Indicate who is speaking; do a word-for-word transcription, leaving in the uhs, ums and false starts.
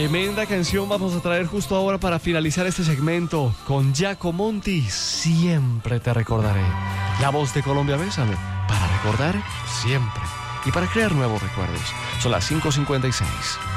Speaker 1: Tremenda canción vamos a traer justo ahora para finalizar este segmento. Con Giacomo Monti, Siempre te recordaré. La voz de Colombia, Bésame. Para recordar siempre y para crear nuevos recuerdos. Son las cinco cincuenta y seis.